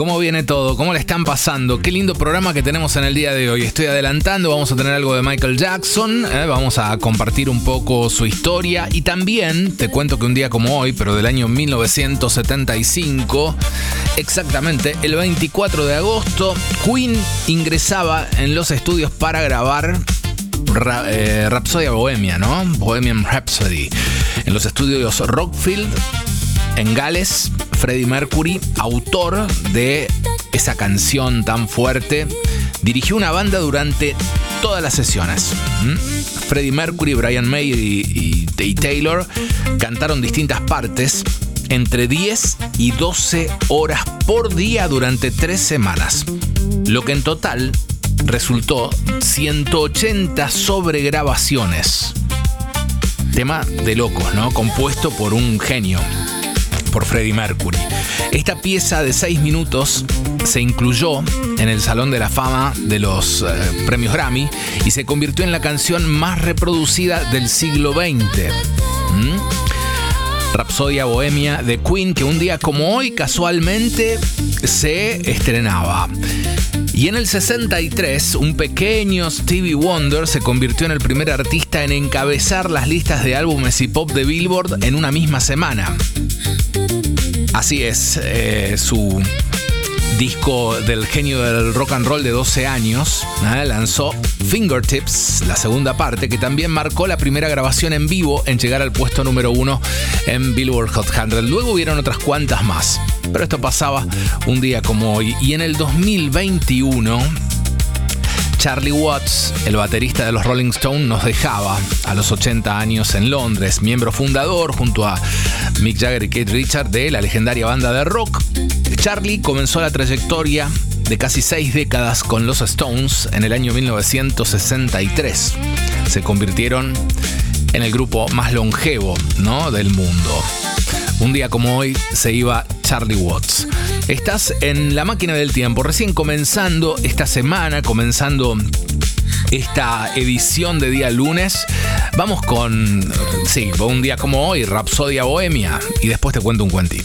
¿Cómo viene todo? ¿Cómo le están pasando? Qué lindo programa que tenemos en el día de hoy. Estoy adelantando, vamos a tener algo de Michael Jackson, vamos a compartir un poco su historia y también te cuento que un día como hoy, pero del año 1975, exactamente el 24 de agosto, Queen ingresaba en los estudios para grabar Rhapsody Bohemia, ¿no? Bohemian Rhapsody. En los estudios Rockfield, en Gales. Freddie Mercury, autor de esa canción tan fuerte, dirigió una banda durante todas las sesiones. Freddie Mercury, Brian May y Taylor cantaron distintas partes entre 10 y 12 horas por día durante 3 semanas, lo que en total resultó 180 sobregrabaciones. Tema de locos, ¿no? Compuesto por un genio, por Freddie Mercury. Esta pieza de 6 minutos se incluyó en el Salón de la Fama de los premios Grammy y se convirtió en la canción más reproducida del siglo XX. Rhapsody Bohemia de Queen, que un día como hoy casualmente se estrenaba. Y en el 63, un pequeño Stevie Wonder se convirtió en el primer artista en encabezar las listas de álbumes y pop de Billboard en una misma semana. Así es, su disco del genio del rock and roll de 12 años, lanzó Fingertips, la segunda parte, que también marcó la primera grabación en vivo en llegar al puesto número 1 en Billboard Hot 100. Luego hubieron otras cuantas más, pero esto pasaba un día como hoy. Y en el 2021, Charlie Watts, el baterista de los Rolling Stones, nos dejaba a los 80 años en Londres, miembro fundador junto a Mick Jagger y Keith Richards de la legendaria banda de rock. Charlie comenzó la trayectoria de casi 6 décadas con los Stones en el año 1963. Se convirtieron en el grupo más longevo, ¿no?, del mundo. Un día como hoy se iba Charlie Watts. Estás en la máquina del tiempo, recién comenzando esta semana, comenzando esta edición de día lunes. Vamos con, un día como hoy, Rhapsody Bohemia, y después te cuento un cuentito.